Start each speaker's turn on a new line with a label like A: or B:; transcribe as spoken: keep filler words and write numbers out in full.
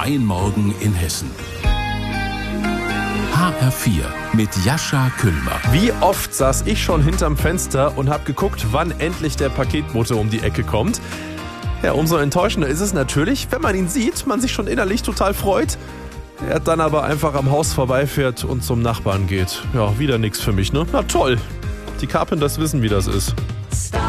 A: freien Morgen in Hessen. H R vier mit Jascha Küllmer.
B: Wie oft saß ich schon hinterm Fenster und habe geguckt, wann endlich der Paketbote um die Ecke kommt. Ja, umso enttäuschender ist es natürlich, wenn man ihn sieht, man sich schon innerlich total freut. Er dann aber einfach am Haus vorbeifährt und zum Nachbarn geht. Ja, wieder nichts für mich, ne? Na toll. Die Carpenters wissen, wie das ist.